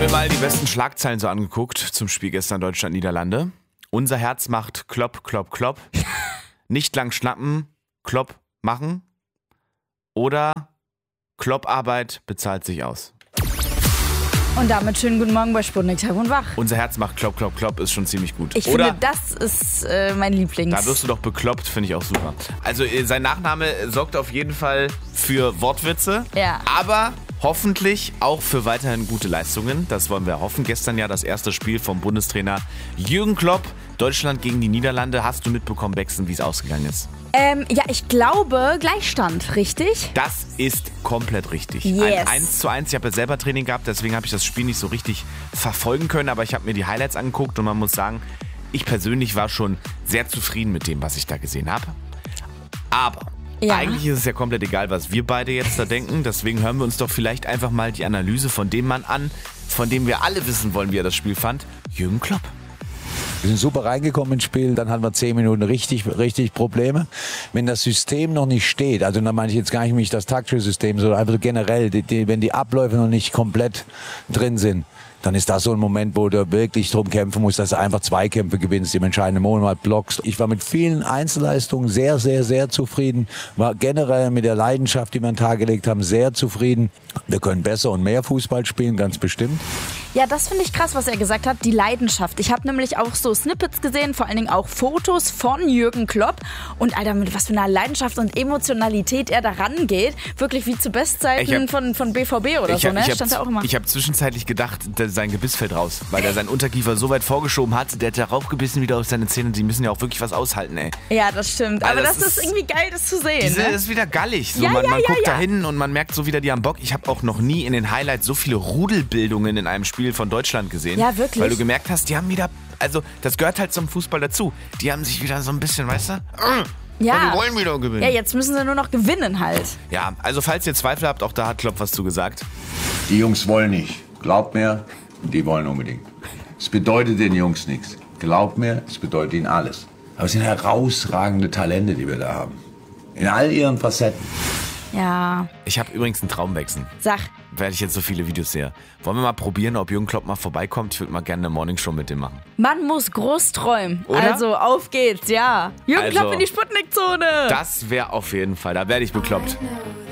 mir mal die besten Schlagzeilen so angeguckt zum Spiel gestern Deutschland-Niederlande. Unser Herz macht klopp, klopp, klopp. Nicht lang schnappen, klopp machen. Oder Klopparbeit bezahlt sich aus. Und damit schönen guten Morgen bei Sputnik Tag und Wach. Unser Herz macht klopp, klopp, klopp ist schon ziemlich gut. Ich finde, das ist mein Lieblings. Da wirst du doch bekloppt, finde ich auch super. Also sein Nachname sorgt auf jeden Fall für Wortwitze, Ja. aber hoffentlich auch für weiterhin gute Leistungen. Das wollen wir hoffen. Gestern ja das erste Spiel vom Bundestrainer Jürgen Klopp. Deutschland gegen die Niederlande. Hast du mitbekommen, Bexen, wie es ausgegangen ist? Ja, ich glaube Gleichstand, richtig? Das ist komplett richtig. Yes. Ein 1:1. Ich habe ja selber Training gehabt, deswegen habe ich das Spiel nicht so richtig verfolgen können. Aber ich habe mir die Highlights angeguckt und man muss sagen, ich persönlich war schon sehr zufrieden mit dem, was ich da gesehen habe. Aber Ja. eigentlich ist es ja komplett egal, was wir beide jetzt da denken. Deswegen hören wir uns doch vielleicht einfach mal die Analyse von dem Mann an, von dem wir alle wissen wollen, wie er das Spiel fand. Jürgen Klopp. Wir sind super reingekommen ins Spiel, dann hatten wir 10 Minuten richtig Probleme. Wenn das System noch nicht steht, also da meine ich jetzt gar nicht das taktische System, sondern einfach generell, wenn die Abläufe noch nicht komplett drin sind, dann ist das so ein Moment, wo du wirklich drum kämpfen musst, dass du einfach Zweikämpfe gewinnst, im entscheidenden Moment blockst. Ich war mit vielen Einzelleistungen sehr, sehr, sehr zufrieden. War generell mit der Leidenschaft, die wir an den Tag gelegt haben, sehr zufrieden. Wir können besser und mehr Fußball spielen, ganz bestimmt. Ja, das finde ich krass, was er gesagt hat, die Leidenschaft. Ich habe nämlich auch so Snippets gesehen, vor allen Dingen auch Fotos von Jürgen Klopp. Und Alter, mit was für einer Leidenschaft und Emotionalität er da rangeht. Wirklich wie zu Bestzeiten von BVB oder so, ne? Stand da auch immer. Ich habe zwischenzeitlich gedacht, sein Gebiss fällt raus, weil er seinen Unterkiefer so weit vorgeschoben hat, der hat da raufgebissen wieder auf seine Zähne. Die müssen ja auch wirklich was aushalten, ey. Ja, das stimmt. Also Aber das ist irgendwie geil, das zu sehen. Das Ne? ist wieder gallig. So, Ja, man ja, guckt ja. da hin und man merkt so wieder, die haben Bock. Ich habe auch noch nie in den Highlights so viele Rudelbildungen in einem Spiel von Deutschland gesehen. Ja, wirklich? Weil du gemerkt hast, die haben wieder, also das gehört halt zum Fußball dazu. Die haben sich wieder so ein bisschen, weißt du? Ja. Die wollen wieder gewinnen. Ja, jetzt müssen sie nur noch gewinnen halt. Ja, also falls ihr Zweifel habt, auch da hat Klopp was zu gesagt. Die Jungs wollen nicht. Glaubt mir, die wollen unbedingt. Es bedeutet den Jungs nichts. Glaubt mir, es bedeutet ihnen alles. Aber es sind herausragende Talente, die wir da haben. In all ihren Facetten. Ja, Ich habe übrigens einen Traumwechsel. sag. Weil ich jetzt so viele Videos sehe. Wollen wir mal probieren, ob Jürgen Klopp mal vorbeikommt? Ich würde mal gerne eine Morningshow mit dem machen. Man muss groß träumen. Oder? Also, auf geht's, ja. Jürgen Also, Klopp in die Sputnik-Zone. Das wäre auf jeden Fall, da werde ich bekloppt.